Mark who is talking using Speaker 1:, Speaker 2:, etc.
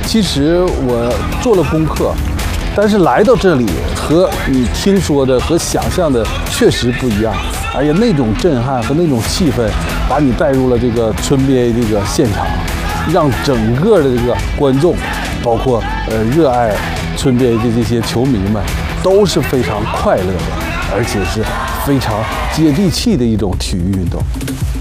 Speaker 1: 其实我做了功课，但是来到这里和你听说的和想象的确实不一样。哎呀，那种震撼和那种气氛，把你带入了这个村 BA 这个现场，让整个的这个观众，包括热爱村 BA 的这些球迷们，都是非常快乐的，而且是非常接地气的一种体育运动。